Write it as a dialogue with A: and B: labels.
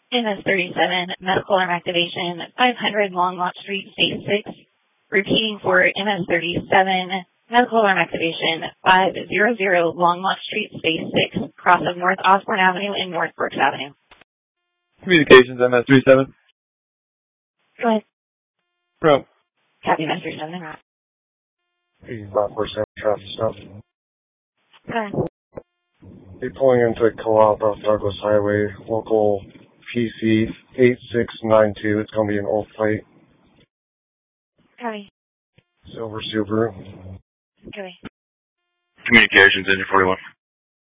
A: MS-37, medical arm activation, 500 Longmont Street, Phase 6. Repeating for MS-37, medical arm activation, 500 Longmont Street, Phase 6, cross of North Osborne Avenue and North Brooks Avenue.
B: Communications, MS-37.
A: Go ahead.
B: From.
A: Copy, MS-37.
C: 8547 traffic stop.
A: Go ahead.
C: They're pulling into a co-op off Douglas Highway, local PC 8692. It's going to be an old plate.
A: Copy.
C: Silver Subaru.
A: Copy.
D: Communications, Engine 41.